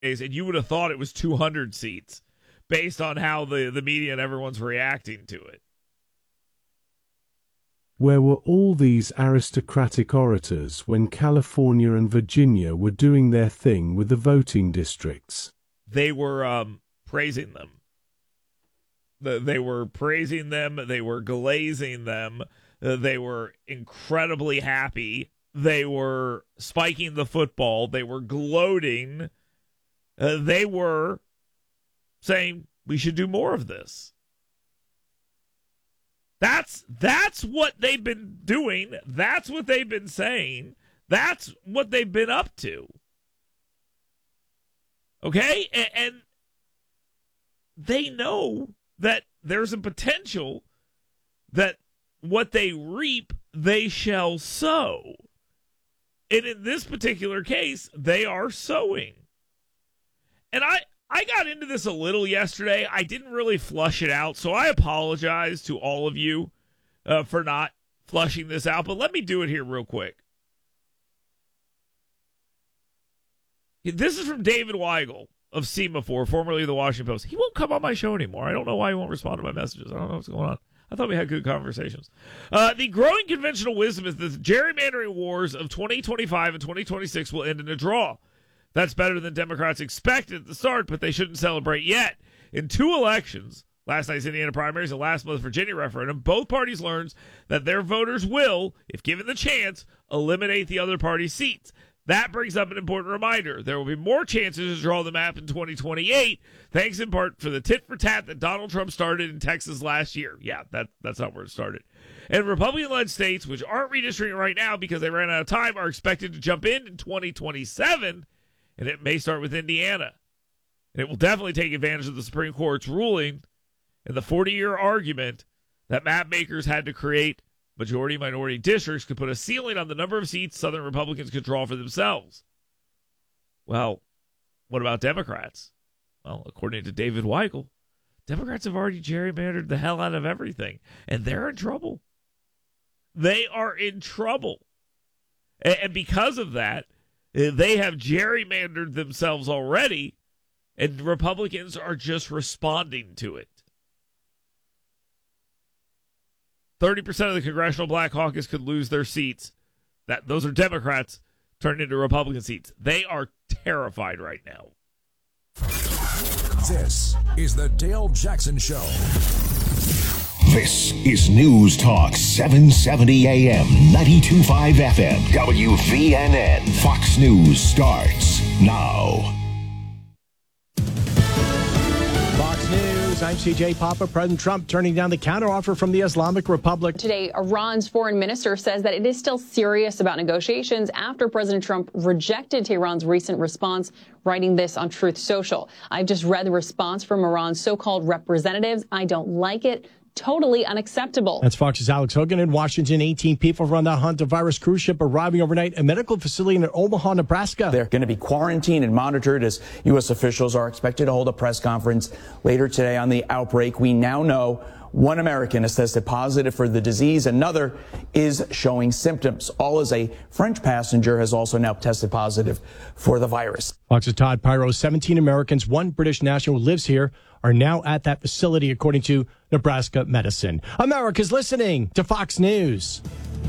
and you would have thought it was 200 seats based on how the media and everyone's reacting to it. Where were all these aristocratic orators when California and Virginia were doing their thing with the voting districts? They were praising them. They were praising them. They were glazing them. They were incredibly happy. They were spiking the football. They were gloating. They were saying we should do more of this. That's what they've been doing. That's what they've been saying. That's what they've been up to. Okay? And they know that there's a potential that what they reap, they shall sow. And in this particular case, they are sowing. And I got into this a little yesterday. I didn't really flush it out, so I apologize to all of you for not flushing this out, but let me do it here real quick. This is from David Weigel of Semaphore, formerly of the Washington Post. He won't come on my show anymore. I don't know why he won't respond to my messages. I don't know what's going on. I thought we had good conversations. The growing conventional wisdom is that the gerrymandering wars of 2025 and 2026 will end in a draw. That's better than Democrats expected at the start, but they shouldn't celebrate yet. In two elections, last night's Indiana primaries and last month's Virginia referendum, both parties learned that their voters will, if given the chance, eliminate the other party's seats. That brings up an important reminder. There will be more chances to draw the map in 2028, thanks in part for the tit-for-tat that Donald Trump started in Texas last year. Yeah, that's not where it started. And Republican-led states, which aren't redistricting right now because they ran out of time, are expected to jump in 2027, and it may start with Indiana. And it will definitely take advantage of the Supreme Court's ruling and the 40-year argument that map makers had to create majority-minority districts could put a ceiling on the number of seats Southern Republicans could draw for themselves. Well, what about Democrats? Well, according to David Weigel, Democrats have already gerrymandered the hell out of everything, and they're in trouble. They are in trouble. And because of that, they have gerrymandered themselves already, and Republicans are just responding to it. 30% of the Congressional Black Caucus could lose their seats. Those are Democrats turned into Republican seats. They are terrified right now. This is the Dale Jackson Show. This is News Talk 770 AM, 92.5 FM, WVNN. Fox News starts now. Fox News, I'm CJ Papa. President Trump turning down the counteroffer from the Islamic Republic. Today, Iran's foreign minister says that it is still serious about negotiations after President Trump rejected Tehran's recent response, writing this on Truth Social. I've just read the response from Iran's so-called representatives. I don't like it. Totally unacceptable. That's Fox's Alex Hogan in Washington. 18 people from the Hantavirus cruise ship arriving overnight at a medical facility in Omaha, Nebraska. They're going to be quarantined and monitored as U.S. officials are expected to hold a press conference later today on the outbreak. We now know one American has tested positive for the disease. Another is showing symptoms. All as a French passenger has also now tested positive for the virus. Fox's Todd Pyro, 17 Americans, one British national who lives here, are now at that facility, according to Nebraska Medicine. America's listening to Fox News.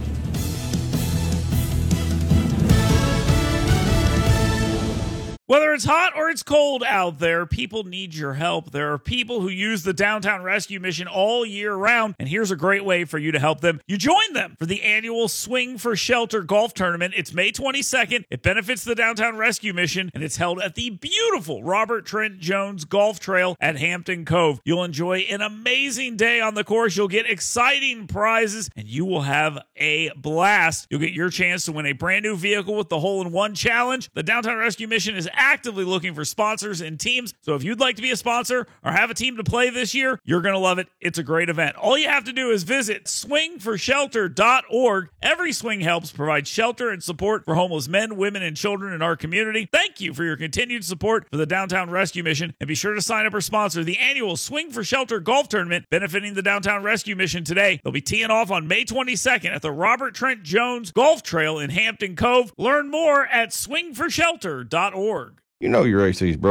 Whether it's hot or it's cold out there, people need your help. There are people who use the Downtown Rescue Mission all year round, and here's a great way for you to help them. You join them for the annual Swing for Shelter golf tournament. It's May 22nd. It benefits the Downtown Rescue Mission, and it's held at the beautiful Robert Trent Jones Golf Trail at Hampton Cove. You'll enjoy an amazing day on the course. You'll get exciting prizes, and you will have a blast. You'll get your chance to win a brand new vehicle with the Hole-in-One Challenge. The Downtown Rescue Mission is actively looking for sponsors and teams. So if you'd like to be a sponsor or have a team to play this year, you're going to love it. It's a great event. All you have to do is visit swingforshelter.org. Every swing helps provide shelter and support for homeless men, women, and children in our community. Thank you for your continued support for the Downtown Rescue Mission, and be sure to sign up or sponsor the annual Swing for Shelter golf tournament benefiting the Downtown Rescue Mission today. They'll be teeing off on May 22nd at the Robert Trent Jones Golf Trail in Hampton Cove. Learn more at swingforshelter.org. You know your AC's broke.